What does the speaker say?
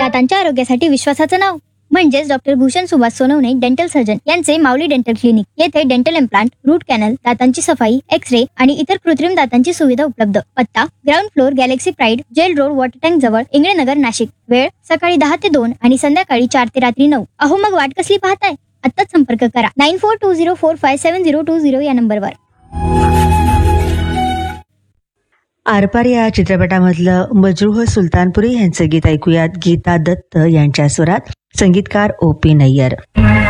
दातांच्या आरोग्यासाठी विश्वासाचं नाव म्हणजेच doctor Bhushan Subhash Sonawane dental surgeon यांचे माऊली डेंटल क्लिनिक. येथे डेंटल इम्प्लांट, रूट कॅनल, दातांची सफाई, एक्स-रे आणि इतर कृत्रिम दातांची सुविधा उपलब्ध. पत्ता ground floor, Galaxy pride, gel road, water tank जवळ, इंगळेनगर, नाशिक. वेळ सकाळी 10 ते 2 आणि संध्याकाळी 4 ते रात्री 9. अहो मग वाट कसली पाहताय? आत्ताच संपर्क करा 9420457020 या नंबरवर. आरपार या चित्रपटामधलं मजरूह सुलतानपुरी यांचं गीत ऐकूयात. गीता दत्त यांच्या स्वरात, संगीतकार ओ.पी. नय्यर.